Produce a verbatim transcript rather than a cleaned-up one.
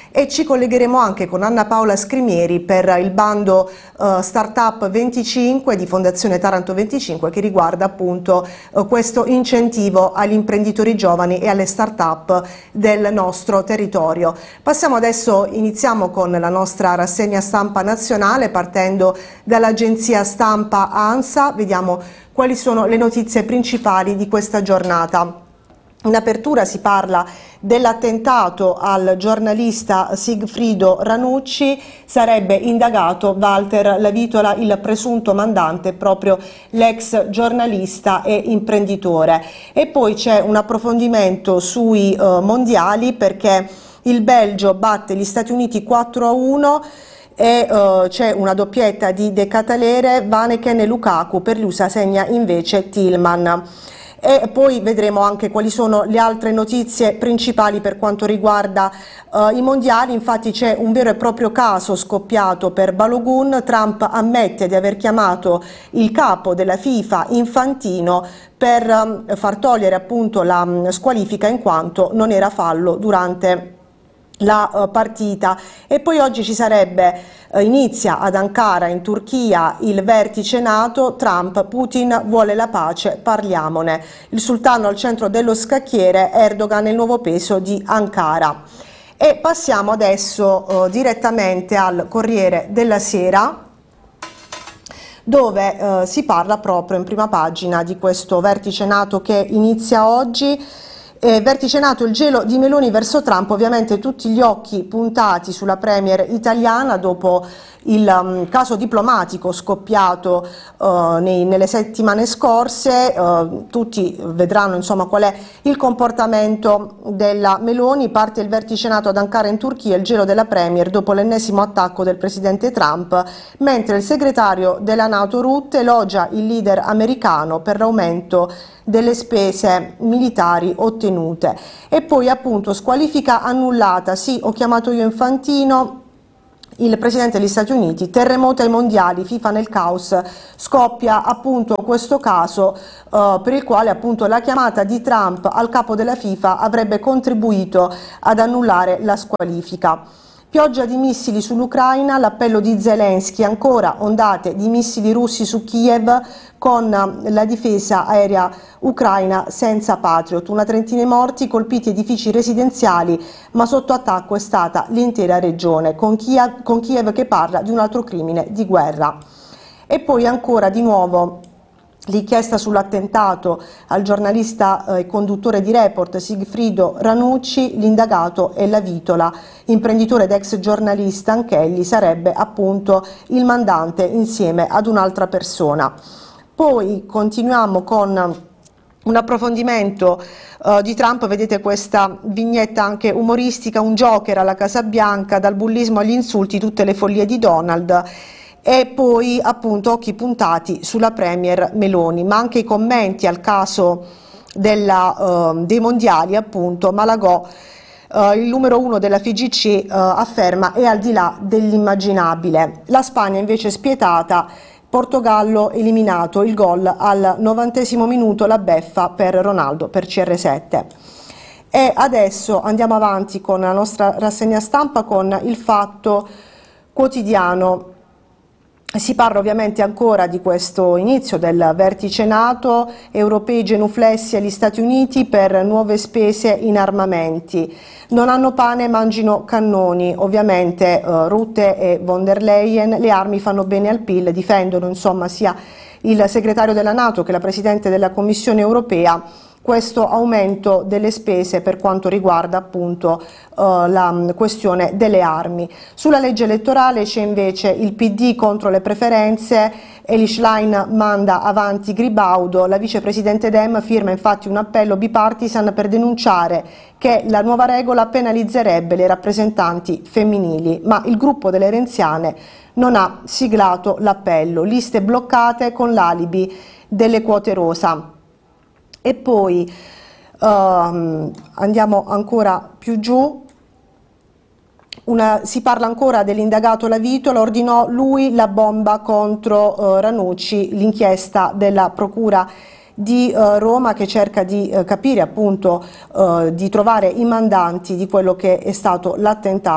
e ci collegheremo anche con Anna Paola Scrimieri per il bando uh, Startup venticinque di Fondazione Taranto venticinque, che riguarda appunto uh, questo incentivo agli imprenditori giovani e alle start-up del nostro territorio. Passiamo adesso, iniziamo con la nostra rassegna stampa nazionale partendo dall'agenzia stampa ANSA. Vediamo quali sono le notizie principali di questa giornata. In apertura si parla dell'attentato al giornalista Sigfrido Ranucci. Sarebbe indagato Walter Lavitola, il presunto mandante, proprio l'ex giornalista e imprenditore. E poi c'è un approfondimento sui eh, mondiali, perché il Belgio batte gli Stati Uniti quattro a uno e uh, c'è una doppietta di De Catalere, Vaneken e Lukaku. Per l'U S A segna invece Tillman. E poi vedremo anche quali sono le altre notizie principali per quanto riguarda uh, i mondiali. Infatti c'è un vero e proprio caso scoppiato per Balogun. Trump ammette di aver chiamato il capo della FIFA, Infantino, per um, far togliere appunto la um, squalifica, in quanto non era fallo durante la uh, partita. E poi oggi ci sarebbe, uh, inizia ad Ankara in Turchia il vertice NATO. Trump, Putin vuole la pace, parliamone. Il sultano al centro dello scacchiere, Erdogan il nuovo peso di Ankara. E passiamo adesso uh, direttamente al Corriere della Sera, dove uh, si parla proprio in prima pagina di questo vertice NATO che inizia oggi. Eh, vertice NATO, il gelo di Meloni verso Trump. Ovviamente tutti gli occhi puntati sulla premier italiana dopo il um, caso diplomatico scoppiato uh, nei, nelle settimane scorse. Uh, tutti vedranno insomma qual è il comportamento della Meloni. Parte il vertice NATO ad Ankara in Turchia, il gelo della premier dopo l'ennesimo attacco del presidente Trump, mentre il segretario della NATO Rutte elogia il leader americano per l'aumento delle spese militari ottenute. E poi appunto squalifica annullata, sì, ho chiamato io Infantino. Il presidente degli Stati Uniti, terremoto ai mondiali, FIFA nel caos. Scoppia appunto questo caso uh, per il quale appunto la chiamata di Trump al capo della FIFA avrebbe contribuito ad annullare la squalifica. Pioggia di missili sull'Ucraina, l'appello di Zelensky, ancora ondate di missili russi su Kiev, con la difesa aerea ucraina senza Patriot. Una trentina di morti, colpiti edifici residenziali, ma sotto attacco è stata l'intera regione, con Kiev, con Kiev che parla di un altro crimine di guerra. E poi ancora di nuovo l'inchiesta sull'attentato al giornalista e eh, conduttore di Report Sigfrido Ranucci. L'indagato è Lavitola, imprenditore ed ex giornalista anch'egli, sarebbe appunto il mandante insieme ad un'altra persona. Poi continuiamo con un approfondimento uh, di Trump. Vedete questa vignetta anche umoristica, un Joker alla Casa Bianca, dal bullismo agli insulti, tutte le follie di Donald. E poi appunto occhi puntati sulla premier Meloni, ma anche i commenti al caso della, uh, dei mondiali. Appunto Malagò, uh, il numero uno della F I G C, uh, afferma è al di là dell'immaginabile. La Spagna invece spietata, Portogallo eliminato, il gol al novantesimo minuto, la beffa per Ronaldo per C R sette. E adesso andiamo avanti con la nostra rassegna stampa con il Fatto Quotidiano. Si parla ovviamente ancora di questo inizio del vertice NATO, europei genuflessi agli Stati Uniti per nuove spese in armamenti. Non hanno pane, mangino cannoni. Ovviamente uh, Rutte e von der Leyen, le armi fanno bene al P I L, difendono insomma sia il segretario della NATO che la Presidente della Commissione Europea questo aumento delle spese per quanto riguarda appunto uh, la questione delle armi. Sulla legge elettorale c'è invece il P D contro le preferenze, Eli Schlein manda avanti Gribaudo, la vicepresidente Dem firma infatti un appello bipartisan per denunciare che la nuova regola penalizzerebbe le rappresentanti femminili, ma il gruppo delle renziane non ha siglato l'appello, liste bloccate con l'alibi delle quote rosa. E poi um, andiamo ancora più giù, una, si parla ancora dell'indagato Lavitola, ordinò lui la bomba contro uh, Ranucci, l'inchiesta della procura di uh, Roma che cerca di uh, capire appunto, uh, di trovare i mandanti di quello che è stato l'attentato